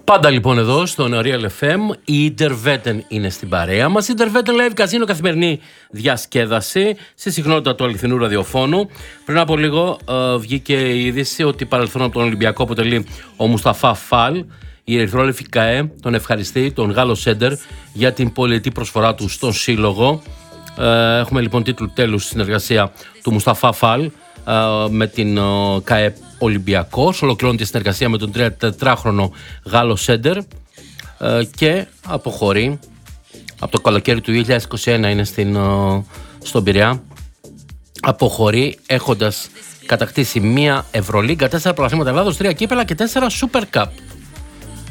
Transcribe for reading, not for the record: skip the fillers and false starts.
Πάντα λοιπόν εδώ στο Real FM η Interveten είναι στην παρέα μας. Η Interveten Live Καζίνο, καθημερινή διασκέδαση στη συχνότητα του αληθινού ραδιοφώνου. Πριν από λίγο βγήκε η είδηση ότι παρελθόν από τον Ολυμπιακό αποτελεί ο Μουσταφά Φαλ. Η Ερυθρόλευκη ΚΑΕ τον ευχαριστεί, τον Γάλλο Σέντερ, για την πολυετή προσφορά του στον σύλλογο. Έχουμε λοιπόν τίτλου τέλους στη συνεργασία του Μουσταφά Φαλ με την ΚΑΕ Ολυμπιακός. Ολοκληρώνει τη συνεργασία με τον 34χρονο Γάλλο Σέντερ και αποχωρεί. Από το καλοκαίρι του 2021 είναι στον Πειραιά. Αποχωρεί έχοντας κατακτήσει 1 Ευρωλίγκα, 4 πρωταθλήματα Ελλάδος, 3 κύπελα και 4 Super Cup.